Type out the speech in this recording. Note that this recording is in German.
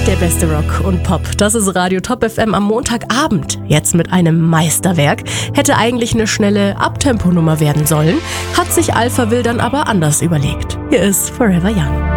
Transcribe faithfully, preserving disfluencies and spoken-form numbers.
Der beste Rock und Pop, das ist Radio Top F M am Montagabend. Jetzt mit einem Meisterwerk. Hätte eigentlich eine schnelle Abtempo-Nummer werden sollen, hat sich Alphaville dann aber anders überlegt. Hier ist Forever Young.